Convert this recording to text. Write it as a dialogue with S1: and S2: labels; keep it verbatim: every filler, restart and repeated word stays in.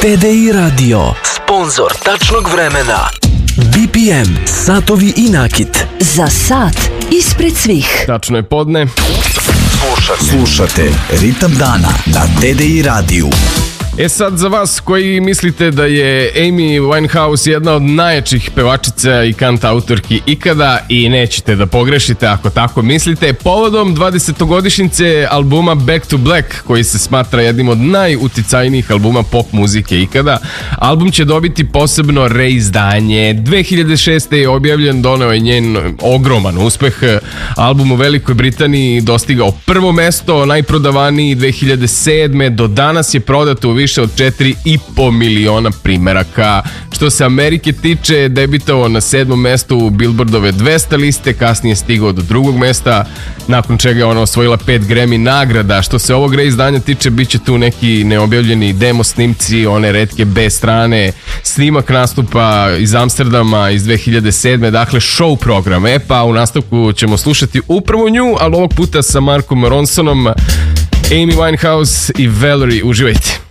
S1: T D I Radio, sponzor tačnog vremena. B P M, satovi i nakit.
S2: Za sat ispred svih.
S3: Tačno je podne.
S1: Slušate, Slušate Ritam dana na T D I radiju.
S3: E sad, za vas koji mislite da je Amy Winehouse jedna od najjačih pevačica i kantautorki ikada i nećete da pogrešite ako tako mislite, povodom dvadesetogodišnjice albuma Back to Black, koji se smatra jednim od najuticajnijih albuma pop muzike ikada, album će dobiti posebno reizdanje. dve hiljade šeste je objavljen, doneo je njen ogroman uspeh. Album u Velikoj Britaniji dostigao prvo mesto, najprodavaniji dve hiljade sedme. Do danas je prodato u više više od četiri i po miliona primeraka. Što se Amerike tiče, debitovao na sedmom mestu u Billboardove dvesta liste, kasnije stigao do drugog mesta, nakon čega je ona osvojila pet Grammy nagrada. Što se ovog reizdanja tiče, bit će tu neki neobjavljeni demo snimci, one retke B strane, snimak nastupa iz Amsterdama iz dve hiljade sedme, dakle show program. E pa u nastavku ćemo slušati upravo nju, ali ovog puta sa Markom Ronsonom, Amy Winehouse i Valerie. Uživajte.